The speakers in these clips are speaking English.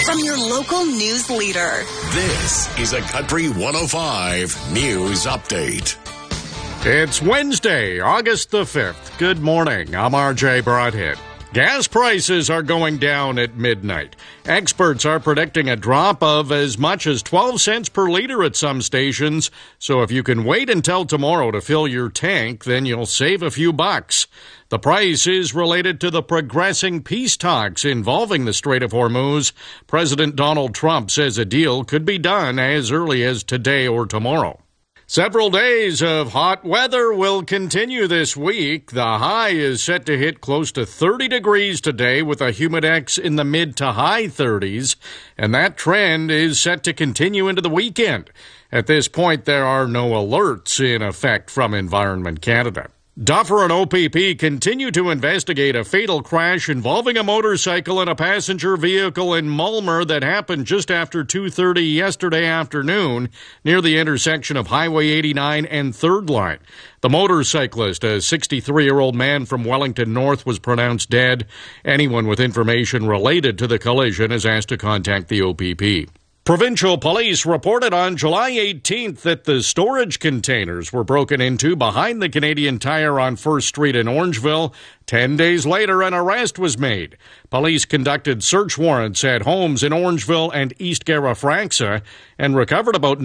from your local news leader. This is a Country 105 News Update. It's Wednesday, August the 5th. Good morning. I'm RJ Broadhead. Gas prices are going down at midnight. Experts are predicting a drop of as much as 12 cents per liter at some stations. So if you can wait until tomorrow to fill your tank, then you'll save a few bucks. The price is related to the progressing peace talks involving the Strait of Hormuz. President Donald Trump says a deal could be done as early as today or tomorrow. Several days of hot weather will continue this week. The high is set to hit close to 30 degrees today with a humidex in the mid to high 30s, and that trend is set to continue into the weekend. At this point, there are no alerts in effect from Environment Canada. Duffer and OPP continue to investigate a fatal crash involving a motorcycle and a passenger vehicle in Mulmer that happened just after 2:30 yesterday afternoon near the intersection of Highway 89 and 3rd Line. The motorcyclist, a 63-year-old man from Wellington North, was pronounced dead. Anyone with information related to the collision is asked to contact the OPP. Provincial police reported on July 18th that the storage containers were broken into behind the Canadian Tire on 1st Street in Orangeville. 10 days later, an arrest was made. Police conducted search warrants at homes in Orangeville and East Garafraxa and recovered about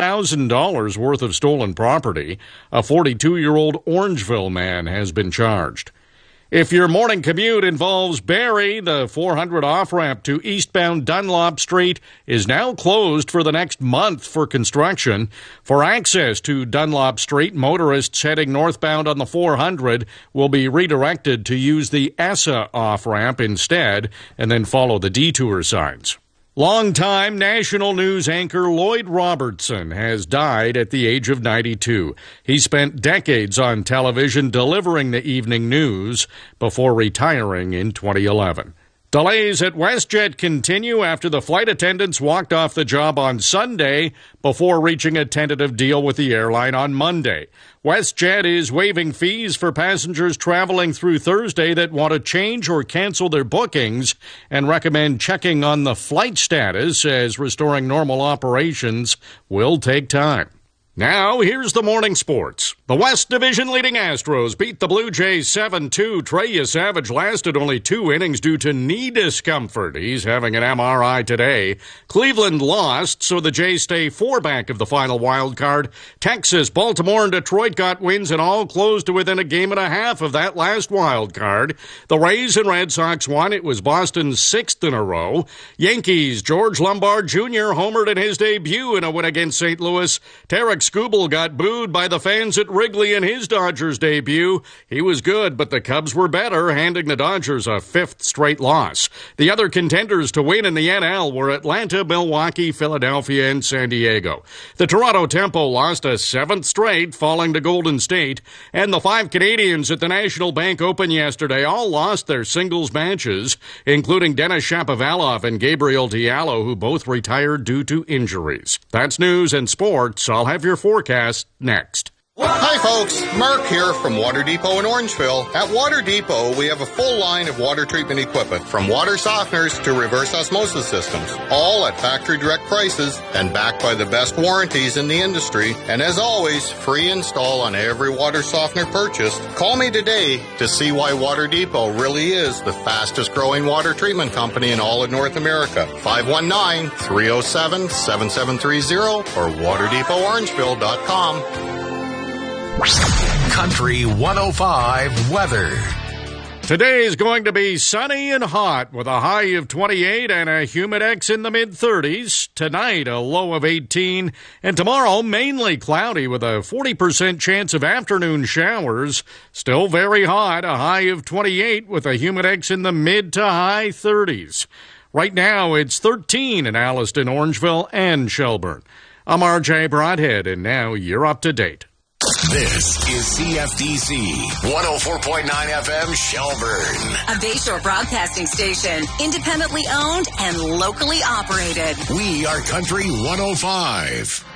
$9,000 worth of stolen property. A 42-year-old Orangeville man has been charged. If your morning commute involves Barrie, the 400 off-ramp to eastbound Dunlop Street is now closed for the next month for construction. For access to Dunlop Street, motorists heading northbound on the 400 will be redirected to use the ESSA off-ramp instead and then follow the detour signs. Longtime national news anchor Lloyd Robertson has died at the age of 92. He spent decades on television delivering the evening news before retiring in 2011. Delays at WestJet continue after the flight attendants walked off the job on Sunday before reaching a tentative deal with the airline on Monday. WestJet is waiving fees for passengers traveling through Thursday that want to change or cancel their bookings and recommend checking on the flight status as restoring normal operations will take time. Now, here's the morning sports. The West Division leading Astros beat the Blue Jays 7-2. Trey Savage lasted only 2 innings due to knee discomfort. He's having an MRI today. Cleveland lost, so the Jays stay 4 back of the final wild card. Texas, Baltimore, and Detroit got wins and all closed to within a game and a half of that last wild card. The Rays and Red Sox won. It was Boston's 6th in a row. Yankees, George Lombard Jr. homered in his debut in a win against St. Louis. Tarek Skubal got booed by the fans at Wrigley in his Dodgers debut. He was good, but the Cubs were better, handing the Dodgers a 5th straight loss. The other contenders to win in the NL were Atlanta, Milwaukee, Philadelphia, and San Diego. The Toronto Tempo lost a 7th straight, falling to Golden State. And the 5 Canadians at the National Bank Open yesterday all lost their singles matches, including Denis Shapovalov and Gabriel Diallo, who both retired due to injuries. That's news and sports. I'll have your forecast next. Hi folks, Mark here from Water Depot in Orangeville. At Water Depot, we have a full line of water treatment equipment, from water softeners to reverse osmosis systems, all at factory direct prices and backed by the best warranties in the industry. And as always, free install on every water softener purchased. Call me today to see why Water Depot really is the fastest growing water treatment company in all of North America. 519-307-7730 or waterdepotorangeville.com. Country 105 weather. Today is going to be sunny and hot with a high of 28 and a humidex in the mid-30s. Tonight, a low of 18. And tomorrow, mainly cloudy with a 40% chance of afternoon showers. Still very hot, a high of 28 with a humidex in the mid to high 30s. Right now, it's 13 in Alliston, Orangeville, and Shelburne. I'm RJ Broadhead, and now you're up to date. This is CFDC 104.9 FM Shelburne. A Bayshore broadcasting station, independently owned and locally operated. We are Country 105.